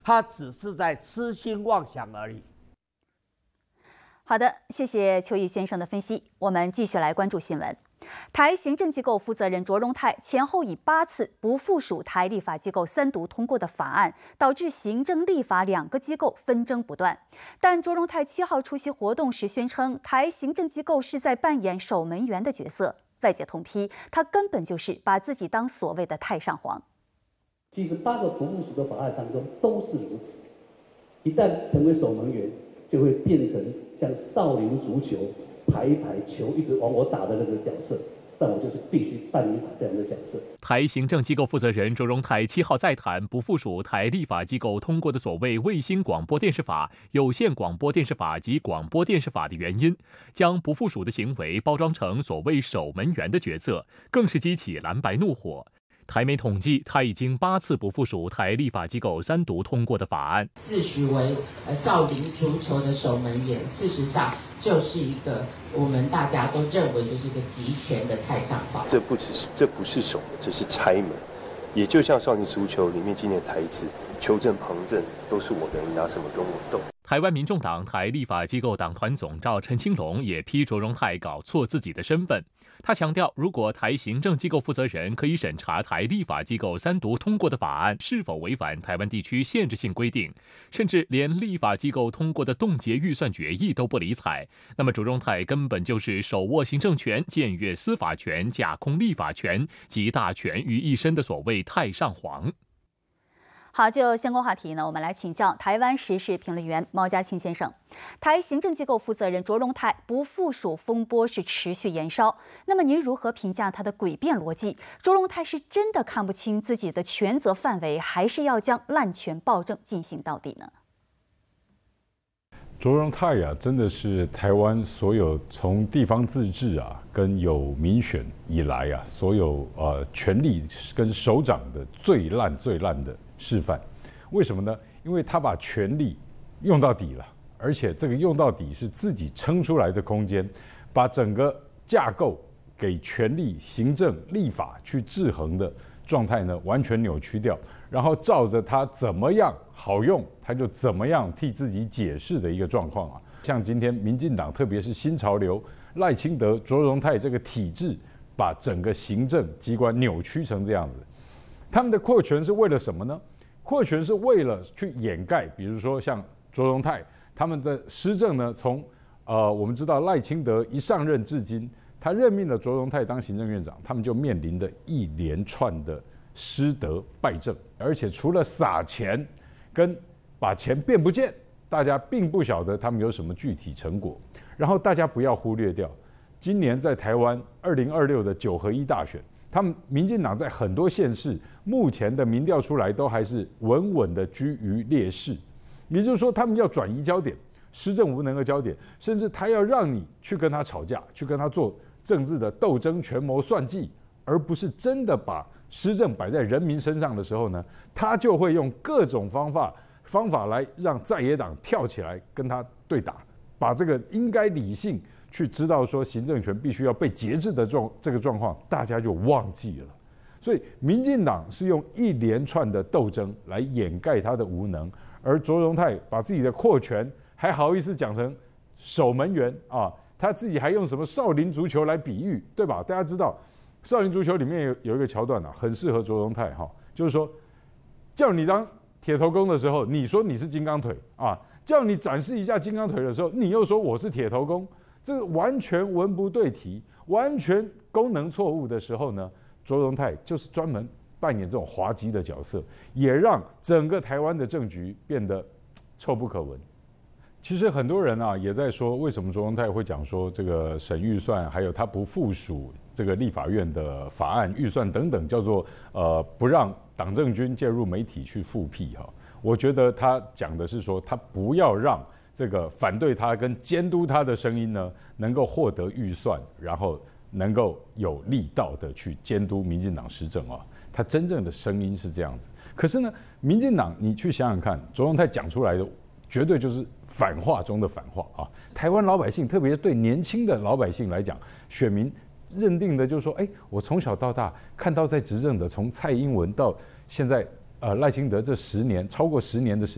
他只是在痴心妄想而已。 好的，谢谢邱毅先生的分析。我们继续来关注新闻。台行政机构负责人卓荣泰前后以8次不附属台立法机构3读通过的法案，导致行政立法2个机构纷争不断。但卓荣泰7号出席活动时宣称，台行政机构是在扮演守门员的角色，外界痛批他根本就是把自己当所谓的太上皇。 其实8个不附属的法案当中都是如此，一旦成为守门员，就会变成像少林足球排球一直往我打的那个角色，但我就是必须扮演这样的角色。 台行政机构负责人卓荣泰7号再谈不附属台立法机构通过的所谓卫星广播电视法、有线广播电视法及广播电视法的原因，将不附属的行为包装成所谓守门员的角色，更是激起蓝白怒火。台媒统计，他已经8次不附属台立法机构3读通过的法案。 自诩为少林足球的守门员，事实上就是一个我们大家都认为就是一个集权的太上皇。 这不是守门，这是拆门。也就像少林足球里面经典台词“球证旁证都是我的，你拿什么跟我斗”。 台湾民众党台立法机构党团总召陈清龙也批卓荣泰搞错自己的身份。他强调，如果台行政机构负责人可以审查台立法机构3读通过的法案是否违反台湾地区限制性规定，甚至连立法机构通过的冻结预算决议都不理睬，那么卓荣泰根本就是手握行政权、僭越司法权、架空立法权集大权于一身的所谓太上皇。 好，就相关话题呢，我们来请教台湾时事评论员毛家庆先生。台行政机构负责人卓荣泰不附属风波是持续延烧，那么您如何评价他的诡辩逻辑？卓荣泰是真的看不清自己的权责范围，还是要将滥权暴政进行到底呢？ 卓荣泰啊，真的是台湾所有从地方自治啊跟有民选以来啊，所有权力跟首长的最烂的示范。为什么呢？因为他把权力用到底了，而且这个用到底是自己撑出来的空间，把整个架构给权力、行政、立法去制衡的状态呢，完全扭曲掉，然后照着他怎么样好用，他就怎么样替自己解释的一个状况啊。像今天民进党，特别是新潮流、赖清德、卓荣泰这个体制，把整个行政机关扭曲成这样子。他们的扩权是为了什么呢？扩权是为了去掩盖，比如说像卓荣泰他们的施政呢，从我们知道赖清德一上任至今，他任命了卓荣泰当行政院长，他们就面临的一连串的失德败政，而且除了撒钱跟把钱变不见，大家并不晓得他们有什么具体成果。然后大家不要忽略掉，今年在台湾2026的9合1大选，他们民进党在很多县市目前的民调出来都还是稳稳的居于劣势，也就是说他们要转移焦点，施政无能的焦点，甚至他要让你去跟他吵架，去跟他做政治的斗争、权谋算计，而不是真的把施政摆在人民身上的时候呢，他就会用各种方法来让在野党跳起来跟他对打，把这个应该理性去知道说行政权必须要被节制的这个状况，大家就忘记了。所以民进党是用一连串的斗争来掩盖他的无能，而卓荣泰把自己的扩权还好意思讲成守门员啊，他自己还用什么少林足球来比喻，对吧？大家知道少林足球里面有一个桥段啊，很适合卓荣泰哈，就是说叫你当铁头功的时候，你说你是金刚腿啊，叫你展示一下金刚腿的时候，你又说我是铁头功，这个完全文不对题，完全功能错误的时候呢，卓荣泰就是专门扮演这种滑稽的角色，也让整个台湾的政局变得臭不可闻。其实很多人啊也在说，为什么卓荣泰会讲说这个审预算，还有他不附属这个立法院的法案预算等等，叫做不让党政军介入媒体去复辟哈。我觉得他讲的是说，他不要让这个反对他跟监督他的声音呢，能够获得预算，然后能够有力道的去监督民进党施政啊。他真正的声音是这样子。可是呢，民进党你去想想看，卓荣泰讲出来的绝对就是反话中的反话啊！台湾老百姓，特别是对年轻的老百姓来讲，选民认定的就是说，我从小到大看到在执政的，从蔡英文到现在赖清德这10年，超过10年的时间。